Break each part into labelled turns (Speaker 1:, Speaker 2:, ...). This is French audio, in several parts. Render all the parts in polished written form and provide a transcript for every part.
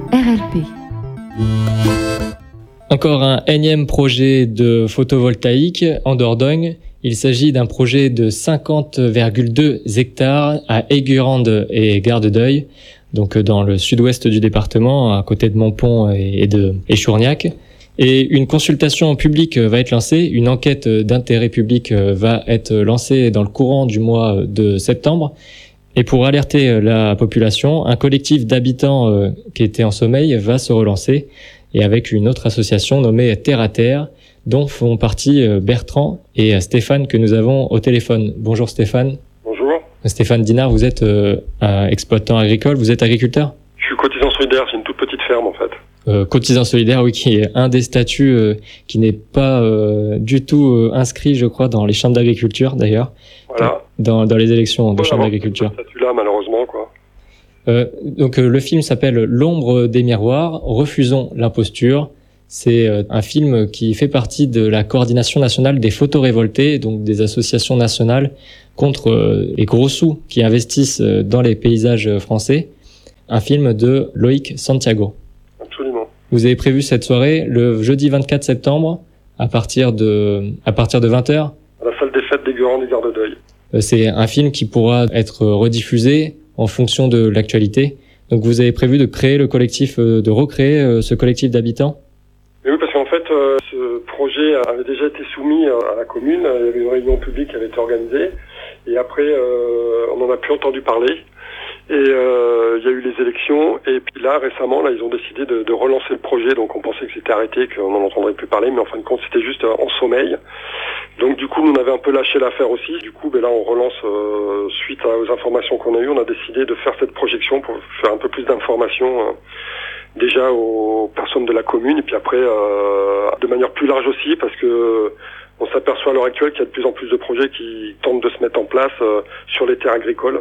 Speaker 1: RLP.
Speaker 2: Encore un énième projet de photovoltaïque en Dordogne. Il s'agit d'un projet de 50,2 hectares à Aigurande et Gare-de-Deuil, donc dans le sud-ouest du département, à côté de Montpont et Chourgnac. Et une consultation publique va être lancée, une enquête d'intérêt public va être lancée dans le courant du mois de septembre. Et pour alerter la population, un collectif d'habitants qui était en sommeil va se relancer, et avec une autre association nommée Terre à Terre, dont font partie Bertrand et Stéphane que nous avons au téléphone. Bonjour Stéphane.
Speaker 3: Bonjour.
Speaker 2: Stéphane Dinard, vous êtes exploitant agricole, vous êtes agriculteur ?
Speaker 3: Je suis cotisant solidaire, c'est une toute petite ferme en fait.
Speaker 2: Cotisant solidaire, oui, qui est un des statuts qui n'est pas du tout inscrit, je crois, dans les chambres d'agriculture d'ailleurs.
Speaker 3: Voilà.
Speaker 2: Dans les élections de chambres d'agriculture.
Speaker 3: Ce statut-là, malheureusement, quoi.
Speaker 2: Donc le film s'appelle L'ombre des miroirs, refusons l'imposture. C'est un film qui fait partie de la coordination nationale des photorévoltés, donc des associations nationales contre les gros sous qui investissent dans les paysages français. Un film de Loïc Santiago.
Speaker 3: Absolument.
Speaker 2: Vous avez prévu cette soirée le jeudi 24 septembre à partir de 20h.
Speaker 3: À la salle des fêtes d'Aigurande et Gare-de-Deuil.
Speaker 2: C'est un film qui pourra être rediffusé en fonction de l'actualité. Donc vous avez prévu de créer le collectif, de recréer ce collectif d'habitants ?
Speaker 3: Mais oui, parce qu'en fait, ce projet avait déjà été soumis à la commune. Il y avait une réunion publique qui avait été organisée. Et après, on n'en a plus entendu parler. Et il y a eu les élections. Et puis là, récemment, ils ont décidé de relancer le projet. Donc on pensait que c'était arrêté, qu'on n'en entendrait plus parler. Mais en fin de compte, c'était juste en sommeil. Donc du coup, nous on avait un peu lâché l'affaire aussi. Du coup, là, on relance suite aux informations qu'on a eues. On a décidé de faire cette projection pour faire un peu plus d'informations déjà aux personnes de la commune. Et puis après, de manière plus large aussi, parce que on s'aperçoit à l'heure actuelle qu'il y a de plus en plus de projets qui tentent de se mettre en place sur les terres agricoles,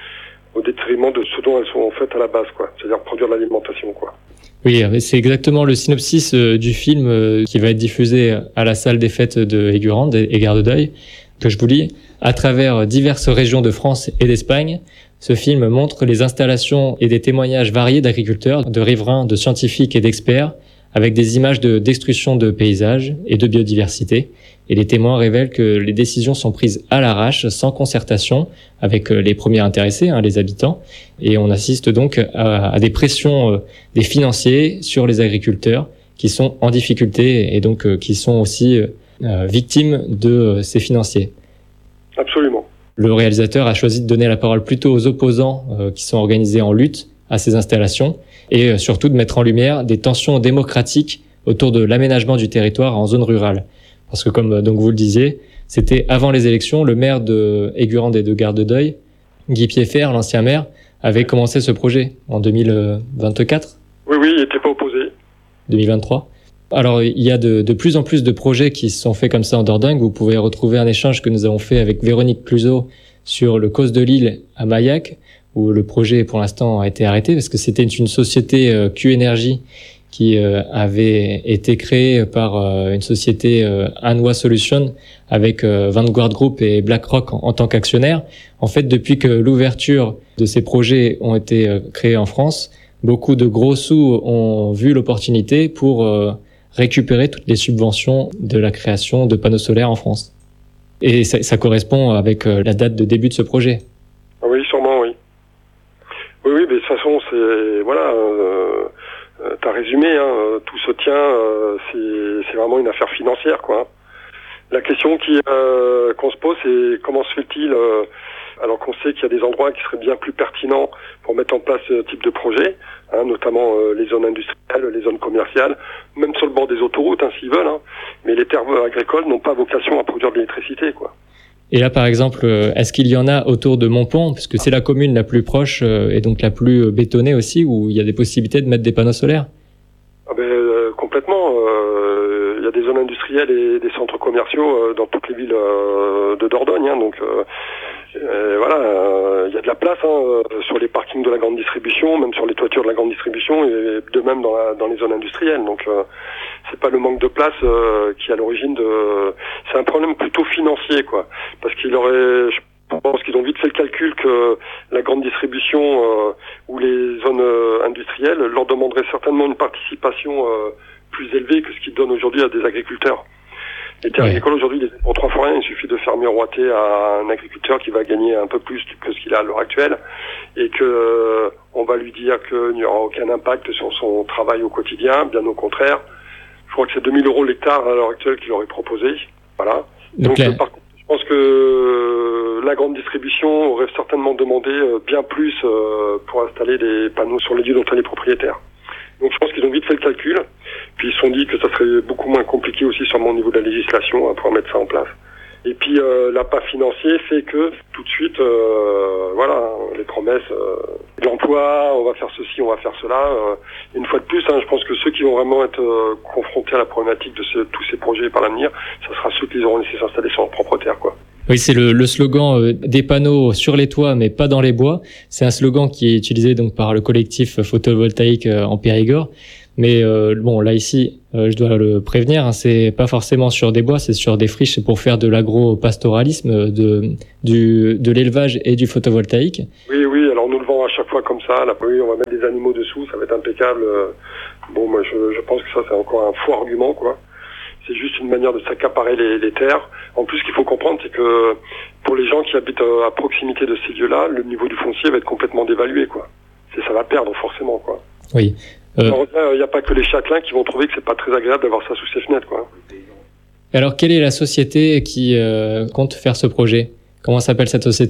Speaker 3: au détriment de ce dont elles sont en fait à la base, quoi. C'est-à-dire produire de l'alimentation, quoi.
Speaker 2: Oui, c'est exactement le synopsis du film qui va être diffusé à la salle des fêtes de Aigurande et Gare-de-Deuil, que je vous lis. À travers diverses régions de France et d'Espagne, ce film montre les installations et des témoignages variés d'agriculteurs, de riverains, de scientifiques et d'experts, avec des images de destruction de paysages et de biodiversité. Et les témoins révèlent que les décisions sont prises à l'arrache, sans concertation, avec les premiers intéressés, les habitants. Et on assiste donc à des pressions des financiers sur les agriculteurs qui sont en difficulté et donc qui sont aussi victimes de ces financiers.
Speaker 3: Absolument.
Speaker 2: Le réalisateur a choisi de donner la parole plutôt aux opposants qui sont organisés en lutte à ces installations et surtout de mettre en lumière des tensions démocratiques autour de l'aménagement du territoire en zone rurale. Parce que comme donc vous le disiez, c'était avant les élections, le maire de Aigurande et de Gare-de-Deuil, Guy Piéfer, l'ancien maire, avait commencé ce projet en 2024.
Speaker 3: Oui, il n'était pas opposé.
Speaker 2: 2023. Alors, il y a de plus en plus de projets qui se sont faits comme ça en Dordogne. Vous pouvez retrouver un échange que nous avons fait avec Véronique Cluzot sur le Causse de l'Île à Maillac, où le projet, pour l'instant, a été arrêté parce que c'était une société Q-Énergie qui avait été créée par une société Anwa Solutions avec Vanguard Group et BlackRock en tant qu'actionnaires. En fait, depuis que l'ouverture de ces projets ont été créés en France, beaucoup de gros sous ont vu l'opportunité pour récupérer toutes les subventions de la création de panneaux solaires en France. Et ça correspond avec la date de début de ce projet.
Speaker 3: Oui, sûrement, oui. Oui, mais de toute façon, c'est... Voilà... t'as résumé, tout se tient, c'est vraiment une affaire financière, quoi. La question qu'on se pose, c'est comment se fait-il, alors qu'on sait qu'il y a des endroits qui seraient bien plus pertinents pour mettre en place ce type de projet, notamment les zones industrielles, les zones commerciales, même sur le bord des autoroutes, s'ils veulent, mais les terres agricoles n'ont pas vocation à produire de l'électricité, quoi.
Speaker 2: Et là, par exemple, est-ce qu'il y en a autour de Montpont, puisque c'est la commune la plus proche et donc la plus bétonnée aussi, où il y a des possibilités de mettre des panneaux solaires ?
Speaker 3: Complètement. Il y a des zones industrielles et des centres commerciaux dans toutes les villes de Dordogne. Donc voilà, il y a de la place sur les parkings de la grande distribution, même sur les toitures de la grande distribution, et de même dans les zones industrielles. Donc c'est pas le manque de place qui est à l'origine de... C'est un problème plutôt financier, quoi. Parce qu'il aurait... pense qu'ils ont vite fait le calcul que la grande distribution ou les zones industrielles leur demanderaient certainement une participation plus élevée que ce qu'ils donnent aujourd'hui à des agriculteurs. Les terres agricoles aujourd'hui, pour 3 fois rien, il suffit de faire miroiter à un agriculteur qui va gagner un peu plus que ce qu'il a à l'heure actuelle et que on va lui dire qu'il n'y aura aucun impact sur son travail au quotidien, bien au contraire. Je crois que c'est 2000 € l'hectare à l'heure actuelle qu'il aurait proposé. Voilà. Donc par contre, je pense que la grande distribution aurait certainement demandé bien plus pour installer des panneaux sur les lieux dont elle est propriétaire. Donc je pense qu'ils ont vite fait le calcul, puis ils se sont dit que ça serait beaucoup moins compliqué aussi sûrement au niveau de la législation pour mettre ça en place. Et puis l'appât financier fait que tout de suite, voilà, les promesses d'emploi, on va faire ceci, on va faire cela. Une fois de plus, je pense que ceux qui vont vraiment être confrontés à la problématique de tous ces projets par l'avenir, ça sera ceux qui auront laissé s'installer sur leur propre terre, quoi.
Speaker 2: Oui, c'est le slogan des panneaux sur les toits, mais pas dans les bois. C'est un slogan qui est utilisé donc par le collectif photovoltaïque en Périgord. Mais bon, là ici, je dois le prévenir, c'est pas forcément sur des bois, c'est sur des friches, c'est pour faire de l'agro-pastoralisme, de l'élevage et du photovoltaïque.
Speaker 3: Oui, alors nous le vendons à chaque fois comme ça. Là, oui, on va mettre des animaux dessous, ça va être impeccable. Bon, moi, je pense que ça, c'est encore un faux argument, quoi. C'est juste une manière de s'accaparer les terres. En plus, ce qu'il faut comprendre, c'est que pour les gens qui habitent à proximité de ces lieux-là, le niveau du foncier va être complètement dévalué, quoi. Ça va perdre forcément, quoi.
Speaker 2: Oui.
Speaker 3: Il n'y a pas que les châtelains qui vont trouver que c'est pas très agréable d'avoir ça sous ses fenêtres, quoi.
Speaker 2: Alors, quelle est la société qui compte faire ce projet ? Comment s'appelle cette société ?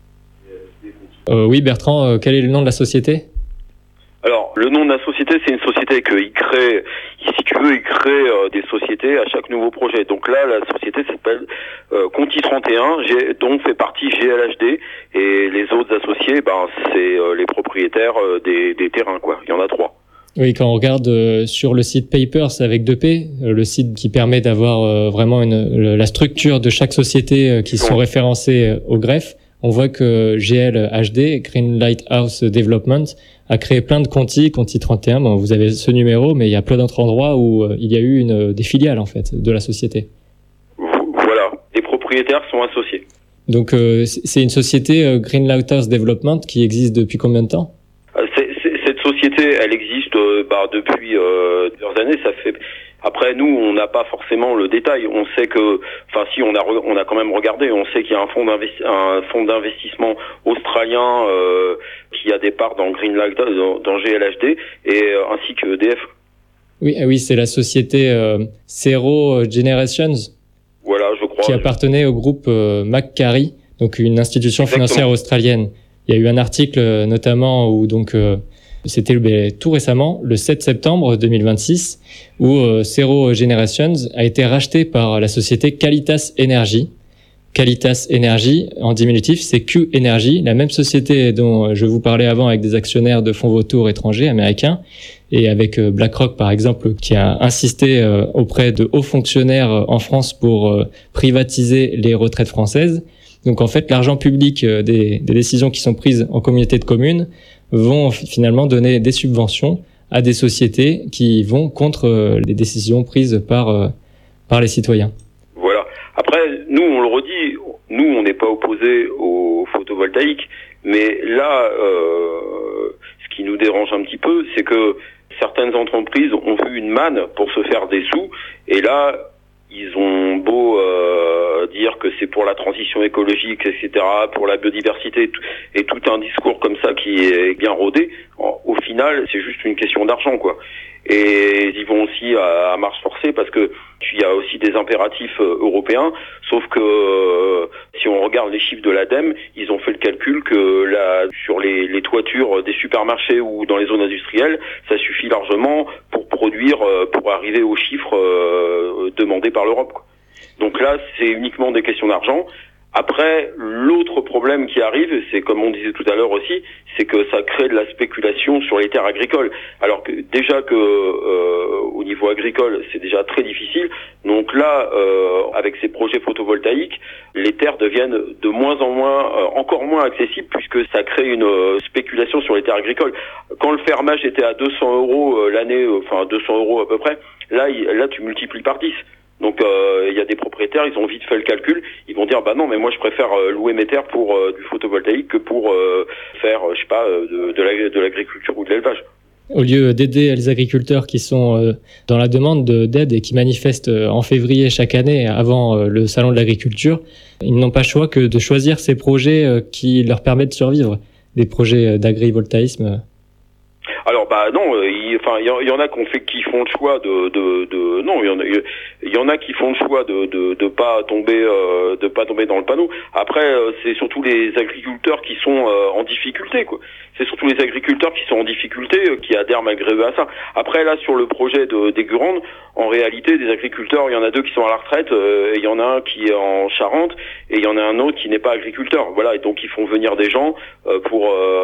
Speaker 2: Oui, Bertrand, quel est le nom de la société ?
Speaker 1: Alors, le nom de la société, c'est une société qu'il crée, si tu veux, il crée des sociétés à chaque nouveau projet. Donc là, la société s'appelle Conti 31, dont fait partie GLHD, et les autres associés, c'est les propriétaires des terrains, quoi. Il y en a 3.
Speaker 2: Oui, quand on regarde sur le site Papers avec 2P, le site qui permet d'avoir vraiment la structure de chaque société qui sont référencées au greffe, on voit que GLHD, Green Lighthouse Development, a créé plein de Conti 31. Bon, vous avez ce numéro, mais il y a plein d'autres endroits où il y a eu des filiales en fait de la société.
Speaker 1: Voilà, les propriétaires sont associés.
Speaker 2: Donc c'est une société Green Lighthouse Development qui existe depuis combien de temps ?
Speaker 1: Cette société, elle existe depuis plusieurs années. Ça fait. Après, nous, on n'a pas forcément le détail. On sait que, si on a quand même regardé. On sait qu'il y a un fonds d'investissement australien qui a des parts dans Green Lighthouse, dans GLHD, et ainsi que EDF. Oui,
Speaker 2: c'est la société Zero Generations.
Speaker 1: Voilà, je crois.
Speaker 2: Qui appartenait au groupe Macquarie, donc une institution financière australienne. Il y a eu un article notamment où donc c'était tout récemment, le 7 septembre 2026, où Zero Generations a été racheté par la société Qualitas Energy. Qualitas Energy, en diminutif, c'est Q Energy, la même société dont je vous parlais avant avec des actionnaires de fonds vautours étrangers américains, et avec BlackRock par exemple, qui a insisté auprès de hauts fonctionnaires en France pour privatiser les retraites françaises. Donc en fait, l'argent public des décisions qui sont prises en communauté de communes vont finalement donner des subventions à des sociétés qui vont contre les décisions prises par les citoyens.
Speaker 1: Voilà. Après, nous, on le redit, nous, on n'est pas opposés au photovoltaïque, mais là, ce qui nous dérange un petit peu, c'est que certaines entreprises ont vu une manne pour se faire des sous, et là, ils ont beau dire que c'est pour la transition écologique, etc., pour la biodiversité, et tout un discours comme ça qui est bien rodé, au final, c'est juste une question d'argent, quoi. Et ils vont aussi à marche forcée parce que il y a aussi des impératifs européens, sauf que si on regarde les chiffres de l'ADEME, ils ont fait le calcul que sur les toitures des supermarchés ou dans les zones industrielles, ça suffit largement pour produire, pour arriver aux chiffres demandés par l'Europe, quoi. Donc là, c'est uniquement des questions d'argent. Après, l'autre problème qui arrive, c'est comme on disait tout à l'heure aussi, c'est que ça crée de la spéculation sur les terres agricoles. Alors que déjà que au niveau agricole, c'est déjà très difficile. Donc là, avec ces projets photovoltaïques, les terres deviennent de moins en moins, encore moins accessibles, puisque ça crée une spéculation sur les terres agricoles. Quand le fermage était à 200 € l'année, 200 € à peu près, là tu multiplies par 10. Donc il y a des propriétaires, ils ont vite fait le calcul, ils vont dire bah non mais moi je préfère louer mes terres pour du photovoltaïque que pour faire je sais pas de l'agriculture ou de l'élevage.
Speaker 2: Au lieu d'aider les agriculteurs qui sont dans la demande d'aide et qui manifestent en février chaque année avant le salon de l'agriculture, ils n'ont pas le choix que de choisir ces projets qui leur permettent de survivre, des projets d'agrivoltaïsme.
Speaker 1: Alors bah non, il y en a qui font le choix non, il y en a qui font le choix de pas tomber dans le panneau. Après c'est surtout les agriculteurs qui sont en difficulté quoi. C'est surtout les agriculteurs qui sont en difficulté qui adhèrent malgré eux à ça. Après là sur le projet des Gurandes, en réalité des agriculteurs, il y en a 2 qui sont à la retraite et il y en a un qui est en Charente et il y en a un autre qui n'est pas agriculteur. Voilà, et donc ils font venir des gens pour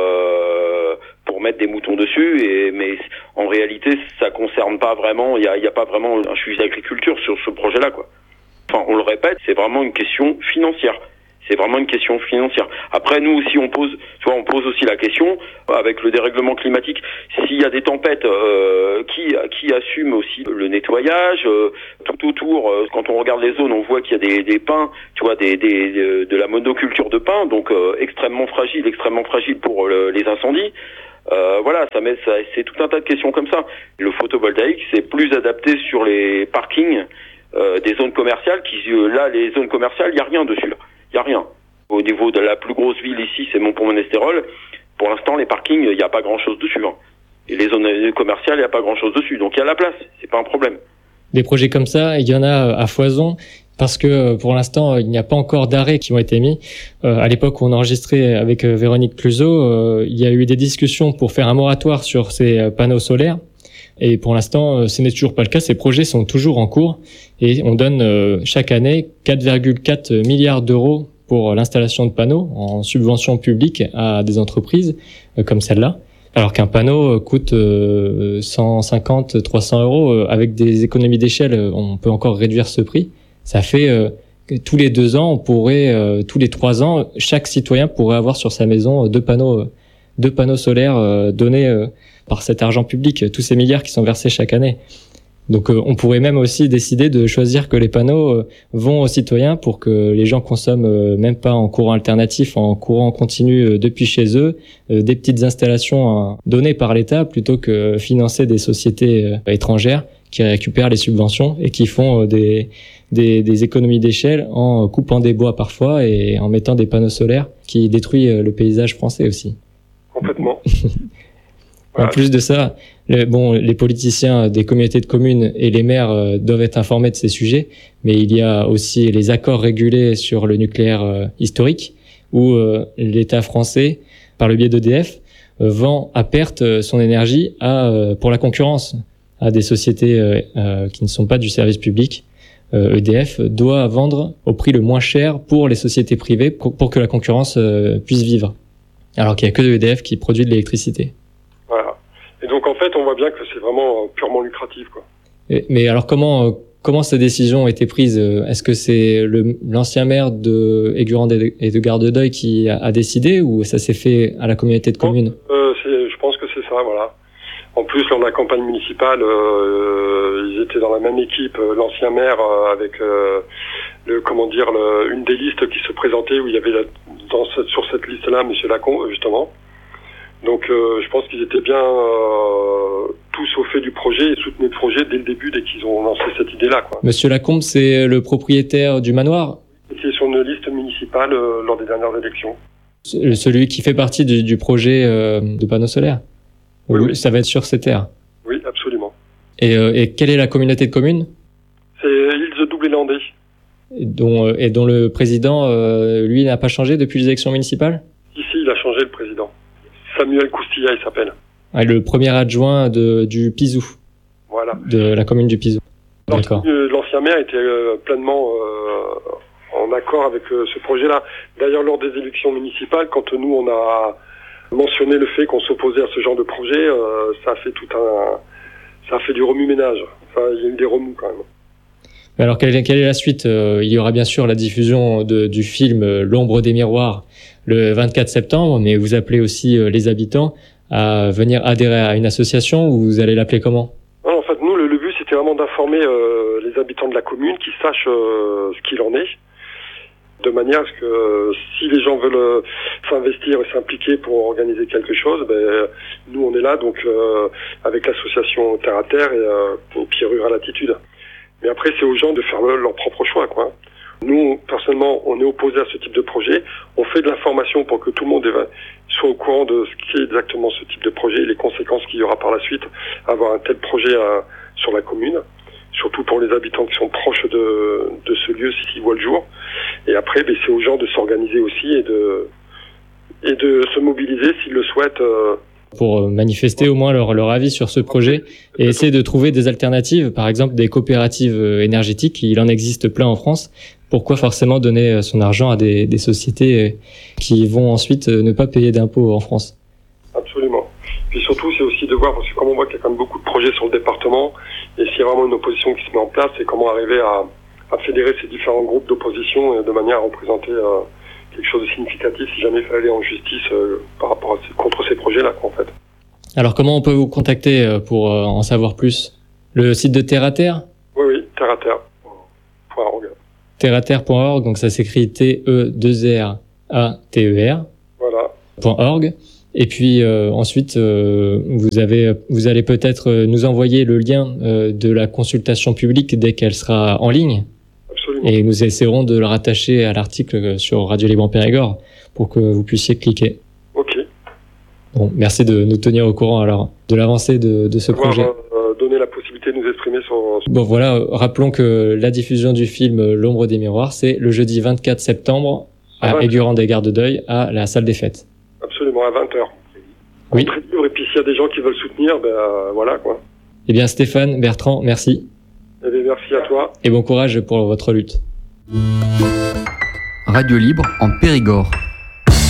Speaker 1: mettre des moutons dessus mais en réalité ça concerne pas vraiment, il y a pas vraiment un sujet d'agriculture sur ce projet-là quoi. Enfin, on le répète, c'est vraiment une question financière. C'est vraiment une question financière. Après, nous aussi, on pose aussi la question, avec le dérèglement climatique, s'il y a des tempêtes, qui assume aussi le nettoyage, tout autour, quand on regarde les zones, on voit qu'il y a des pins, tu vois, de la monoculture de pins, donc extrêmement fragile pour les incendies. Voilà, c'est tout un tas de questions comme ça. Le photovoltaïque, c'est plus adapté sur les parkings des zones commerciales, là, les zones commerciales, il y a rien dessus, là. Il y a rien. Au niveau de la plus grosse ville ici, c'est Montpont-Monestérol. Pour l'instant, les parkings, il n'y a pas grand-chose dessus. Hein. Et les zones commerciales, il n'y a pas grand-chose dessus. Donc il y a la place, c'est pas un problème.
Speaker 2: Des projets comme ça, il y en a à foison. Parce que pour l'instant, il n'y a pas encore d'arrêts qui ont été mis. À l'époque où on enregistrait avec Véronique Cluzot, il y a eu des discussions pour faire un moratoire sur ces panneaux solaires. Et pour l'instant, ce n'est toujours pas le cas. Ces projets sont toujours en cours et on donne chaque année 4,4 milliards d'euros pour l'installation de panneaux en subvention publique à des entreprises comme celle-là. Alors qu'un panneau coûte 150, 300 euros. Avec des économies d'échelle, on peut encore réduire ce prix. Ça fait tous les 2 ans, tous les 3 ans, chaque citoyen pourrait avoir sur sa maison 2 panneaux solaires donnés par cet argent public, tous ces milliards qui sont versés chaque année. Donc on pourrait même aussi décider de choisir que les panneaux vont aux citoyens pour que les gens consomment même pas en courant alternatif, en courant continu depuis chez eux, des petites installations données par l'État plutôt que financer des sociétés étrangères qui récupèrent les subventions et qui font des économies d'échelle en coupant des bois parfois et en mettant des panneaux solaires qui détruisent le paysage français aussi.
Speaker 3: Complètement.
Speaker 2: En plus de ça, les politiciens des communautés de communes et les maires doivent être informés de ces sujets, mais il y a aussi les accords régulés sur le nucléaire historique, où l'État français, par le biais d'EDF, vend à perte son énergie pour la concurrence à des sociétés qui ne sont pas du service public. EDF doit vendre au prix le moins cher pour les sociétés privées pour que la concurrence puisse vivre, alors qu'il n'y a que EDF qui produit de l'électricité.
Speaker 3: Voilà. Et donc en fait, on voit bien que c'est vraiment purement lucratif, quoi.
Speaker 2: Mais alors comment ces décisions ont été prises? Est-ce que c'est l'ancien maire de Aigurande et de Gardedeuil qui a décidé, ou ça s'est fait à la communauté de communes?
Speaker 3: Je pense que c'est ça, voilà. En plus, lors de la campagne municipale, ils étaient dans la même équipe, l'ancien maire avec une des listes qui se présentait où il y avait sur cette liste-là Monsieur Lacombe, justement. Donc je pense qu'ils étaient bien tous au fait du projet et soutenaient le projet dès le début, dès qu'ils ont lancé cette idée-là, quoi.
Speaker 2: Monsieur Lacombe, c'est le propriétaire du manoir?
Speaker 3: Il était sur une liste municipale lors des dernières élections.
Speaker 2: Celui qui fait partie du projet de panneaux solaires? Oui. Ça va être sur ces terres?
Speaker 3: Oui, absolument.
Speaker 2: Et quelle est la communauté de communes?
Speaker 3: C'est Ilse Double-Landais.
Speaker 2: Et dont le président, lui, n'a pas changé depuis les élections municipales?
Speaker 3: Ici, il a changé, le président. Samuel Coustilla, il s'appelle.
Speaker 2: Le premier adjoint du Pizou.
Speaker 3: Voilà.
Speaker 2: De la commune du Pizou. D'accord.
Speaker 3: L'ancien maire était pleinement en accord avec ce projet-là. D'ailleurs, lors des élections municipales, quand nous, on a mentionné le fait qu'on s'opposait à ce genre de projet, ça a fait du remue-ménage. Enfin, il y a eu des remous quand même.
Speaker 2: Alors, quelle est la suite? Il y aura bien sûr la diffusion du film L'ombre des miroirs le 24 septembre, mais vous appelez aussi les habitants à venir adhérer à une association, ou vous allez l'appeler comment?
Speaker 3: En fait, nous, le but, c'était vraiment d'informer les habitants de la commune qui sachent ce qu'il en est, de manière à ce que si les gens veulent s'investir et s'impliquer pour organiser quelque chose, nous on est là donc avec l'association Terre à Terre et puis Rural Attitude. Mais après c'est aux gens de faire leur propre choix, quoi. Nous, personnellement, on est opposé à ce type de projet. On fait de l'information pour que tout le monde soit au courant de ce qu'est exactement ce type de projet et les conséquences qu'il y aura par la suite à avoir un tel projet sur la commune, surtout pour les habitants qui sont proches de ce lieu s'ils voient le jour. Et après, c'est aux gens de s'organiser aussi et de se mobiliser s'ils le souhaitent.
Speaker 2: Pour manifester au moins leur avis sur ce projet et essayer de trouver des alternatives, par exemple des coopératives énergétiques, il en existe plein en France. Pourquoi forcément donner son argent à des sociétés qui vont ensuite ne pas payer d'impôts en France?
Speaker 3: Absolument. Puis surtout, c'est aussi de voir, parce que comme on voit qu'il y a quand même beaucoup de projets sur le département, et s'il y a vraiment une opposition qui se met en place, c'est comment arriver à fédérer ces différents groupes d'opposition de manière à représenter quelque chose de significatif si jamais il fallait aller en justice par rapport contre ces projets-là, en fait.
Speaker 2: Alors comment on peut vous contacter pour en savoir plus? Le site de Terre à Terre?
Speaker 3: Oui, Terre à Terre.org.
Speaker 2: Terre-à-terre.org, donc ça s'écrit TE2RATER.
Speaker 3: Voilà.
Speaker 2: .org. Et puis ensuite, vous allez peut-être nous envoyer le lien de la consultation publique dès qu'elle sera en ligne.
Speaker 3: Absolument.
Speaker 2: Et nous essaierons de le rattacher à l'article sur Radio Libre en Périgord pour que vous puissiez cliquer.
Speaker 3: Ok.
Speaker 2: Bon, merci de nous tenir au courant alors de l'avancée de ce projet.
Speaker 3: Donner la possibilité de nous exprimer sur...
Speaker 2: Bon voilà, rappelons que la diffusion du film L'ombre des miroirs, c'est le jeudi 24 septembre à Aigurande-et-Gardedeuil à la salle des fêtes.
Speaker 3: Absolument, à 20h.
Speaker 2: Oui.
Speaker 3: Et puis s'il y a des gens qui veulent soutenir, voilà quoi.
Speaker 2: Eh bien Stéphane, Bertrand, merci.
Speaker 3: Eh bien, merci à toi.
Speaker 2: Et bon courage pour votre lutte.
Speaker 4: Radio Libre en Périgord.